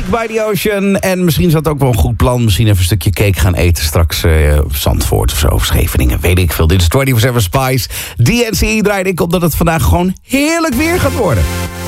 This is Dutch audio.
Week by the Ocean. En misschien is dat ook wel een goed plan. Misschien even een stukje cake gaan eten straks op Zandvoort of zo. Of Scheveningen, weet ik veel. Dit is 24/7 Spice. DNC draait ik op dat het vandaag gewoon heerlijk weer gaat worden.